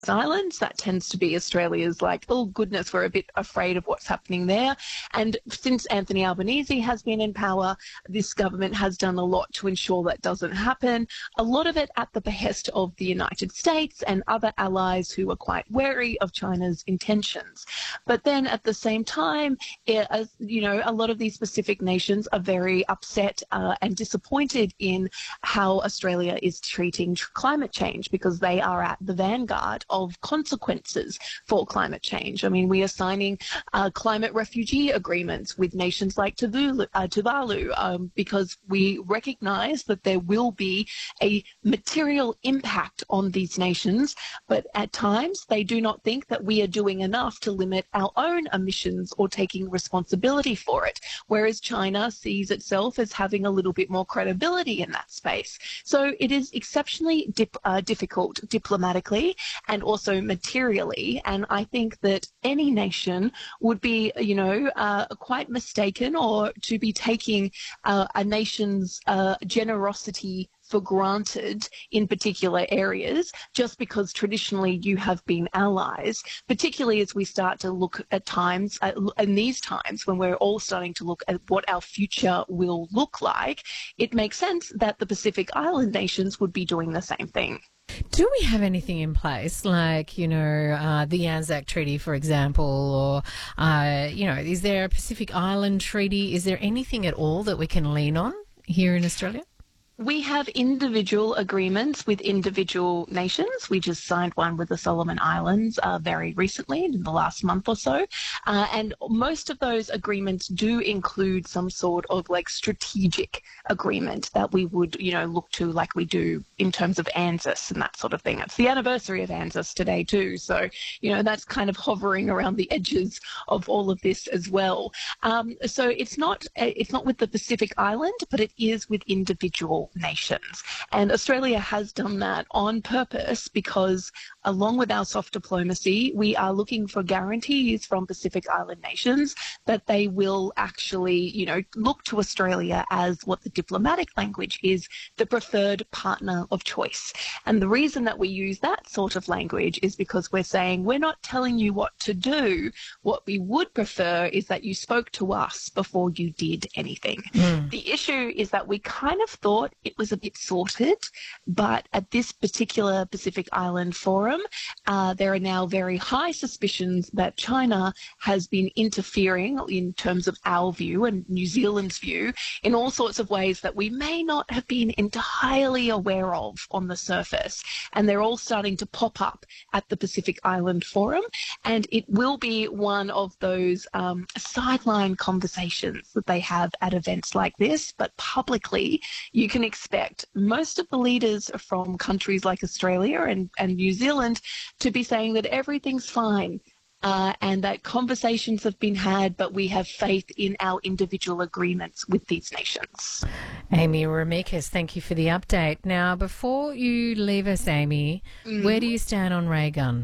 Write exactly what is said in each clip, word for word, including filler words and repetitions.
Islands. That tends to be Australia's like, oh goodness, we're a bit afraid of what's happening there. And since Anthony Albanese has been in power, this government has done a lot to ensure that doesn't happen. A lot of it at the behest of the United States and other allies who are quite wary of China's intentions. But then at the same time, it, as, you know, a lot of these Pacific nations are very upset uh, and disappointed in how Australia is treating climate change, because they are at the vanguard of consequences for climate change. I mean, we are signing uh, climate refugee agreements with nations like Tuvalu, uh, Tuvalu um, because we recognise that there will be a material impact on these nations, but at times they do not think that we are doing enough to limit our own emissions or taking responsibility for it, whereas China sees itself as having a little bit more credibility in that space. So it is exceptionally dip, uh, difficult diplomatically and also materially. And I think that any nation would be, you know, uh, quite mistaken or to be taking uh, a nation's uh, generosity for granted in particular areas, just because traditionally you have been allies, particularly as we start to look at times, uh, in these times when we're all starting to look at what our future will look like, it makes sense that the Pacific Island nations would be doing the same thing. Do we have anything in place, like, you know, uh, the Anzac Treaty, for example, or, uh, you know, is there a Pacific Island Treaty? Is there anything at all that we can lean on here in Australia? We have individual agreements with individual nations. We just signed one with the Solomon Islands uh, very recently, in the last month or so. Uh, and most of those agreements do include some sort of like strategic agreement that we would, you know, look to like we do in terms of ANZUS and that sort of thing. It's the anniversary of ANZUS today too. So, you know, that's kind of hovering around the edges of all of this as well. Um, so it's not, it's not with the Pacific Island, but it is with individual nations. And Australia has done that on purpose because, along with our soft diplomacy, we are looking for guarantees from Pacific Island nations that they will actually, you know, look to Australia as what the diplomatic language is, the preferred partner of choice. And the reason that we use that sort of language is because we're saying we're not telling you what to do. What we would prefer is that you spoke to us before you did anything. Mm. The issue is that we kind of thought it was a bit sorted, but at this particular Pacific Island Forum, uh, there are now very high suspicions that China has been interfering in terms of our view and New Zealand's view in all sorts of ways that we may not have been entirely aware of on the surface. And they're all starting to pop up at the Pacific Island Forum, and it will be one of those um, sideline conversations that they have at events like this, but publicly you can expect most of the leaders from countries like Australia and, and New Zealand to be saying that everything's fine uh, and that conversations have been had, but we have faith in our individual agreements with these nations. Amy Remeikis, thank you for the update. Now, before you leave us, Amy, mm. where do you stand on ray gun?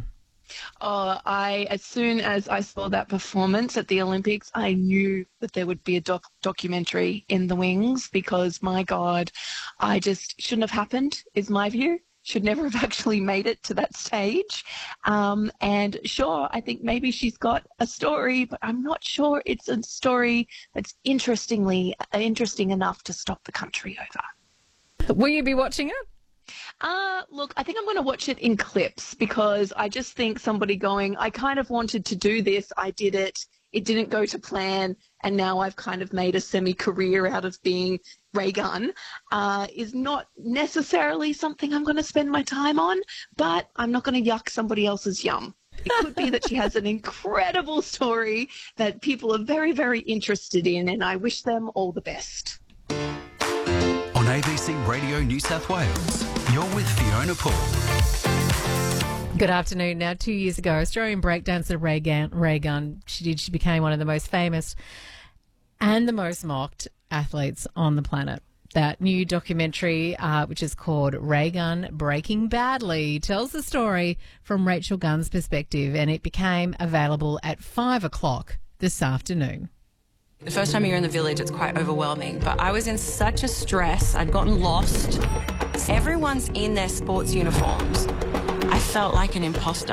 Oh, I, as soon as I saw that performance at the Olympics, I knew that there would be a doc- documentary in the wings because, my God, I just shouldn't have happened, is my view. Should never have actually made it to that stage. Um, and sure, I think maybe she's got a story, but I'm not sure it's a story that's interestingly uh, interesting enough to stop the country over. Will you be watching it? Uh, look, I think I'm going to watch it in clips because I just think somebody going, I kind of wanted to do this, I did it, it didn't go to plan, and now I've kind of made a semi-career out of being ray gun, uh, is not necessarily something I'm going to spend my time on, but I'm not going to yuck somebody else's yum. It could be that she has an incredible story that people are very, very interested in, and I wish them all the best. On A B C Radio New South Wales, you're with Fiona Paul. Good afternoon. Now, two years ago, Australian breakdancer Ray Gun, Ray Gun, she did, she became one of the most famous and the most mocked athletes on the planet. That new documentary, uh, which is called Ray Gun Breaking Badly, tells the story from Rachel Gunn's perspective, and it became available at five o'clock this afternoon. The first time you're in the village, it's quite overwhelming, but I was in such a stress. I'd gotten lost. Everyone's in their sports uniforms. I felt like an imposter.